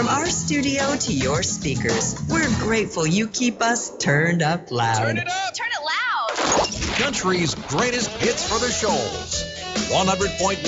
From our studio to your speakers, we're grateful you keep us turned up loud. Turn it up! Turn it loud! Country's greatest hits for the shoals. 100.1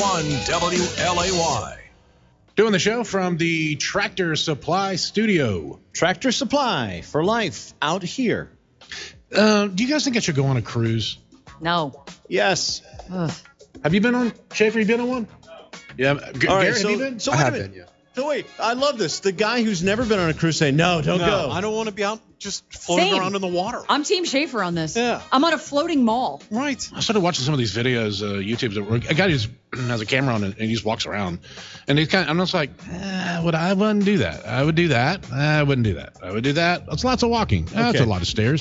WLAY. Doing the show from the Tractor Supply studio. Tractor Supply for life out here. Do you guys think I should go on a cruise? No. Yes. Ugh. Have you been on? Schaefer, you been on one? Yeah. All right, Garrett, have you been? so wait a minute. So wait, I love this. The guy who's never been on a cruise saying, no, don't go. I don't want to be out just floating Same. around in the water. I'm Team Schaefer on this. Yeah. I'm on a floating mall. Right. I started watching some of these videos, YouTube. A guy who has a camera on and he just walks around, and he's I'm just like, I wouldn't do that. I would do that. I wouldn't do that. I would do that. That's lots of walking. That's a lot of stairs.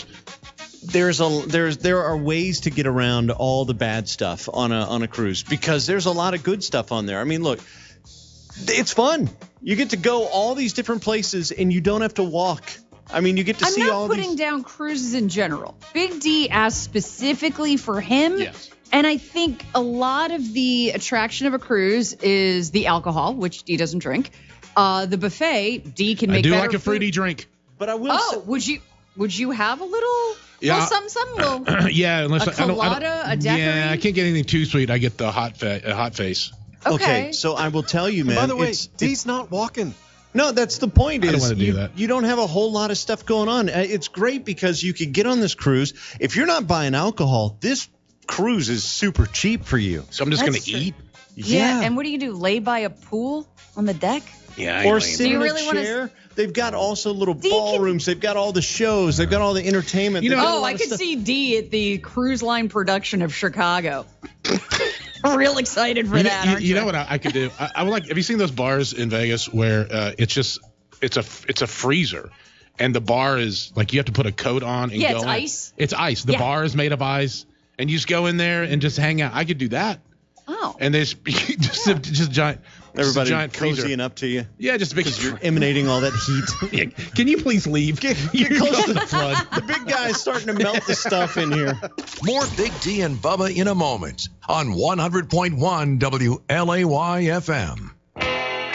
There are ways to get around all the bad stuff on a cruise because there's a lot of good stuff on there. I mean, look, it's fun. You get to go all these different places and you don't have to walk. I mean, you get to see all these. I'm not putting down cruises in general. Big D asked specifically for him. Yes. And I think a lot of the attraction of a cruise is the alcohol, which D doesn't drink. The buffet, D can make I do better like a fruity food. drink. But I will say, would you have a little? Yeah. Well, something. Yeah, unless A colada, a daiquiri? Yeah, I can't get anything too sweet. I get the hot face. Okay. so I will tell you, man. By the way, D's not walking. No, that's the point. I don't Is wanna do that. You don't have a whole lot of stuff going on. It's great because you could get on this cruise. If you're not buying alcohol, this cruise is super cheap for you. So I'm just That's going to true. eat. Yeah. And what do you do? Lay by a pool on the deck? Yeah, Or sit Do you in really a wanna chair. They've got also little can- ballrooms. They've got all the shows. They've got all the entertainment. You know- They've got a Oh, lot I of could stuff. see D at the cruise line production of Chicago. Real excited for that. Aren't You know what I could do? I would like. Have you seen those bars in Vegas where it's a freezer, and the bar is like you have to put a coat on and Yeah, go it's in. ice. It's ice. The Yeah. bar is made of ice, and you just go in there and just hang out. I could do that, Oh. and there's just giant. Everybody giant freezer. cozying up to you Yeah, just a big. because you're emanating all that heat. Yeah, can you please leave? You're close to the flood. The big guy's starting to melt the stuff in here. More Big D and Bubba in a moment on 100.1 WLAY FM.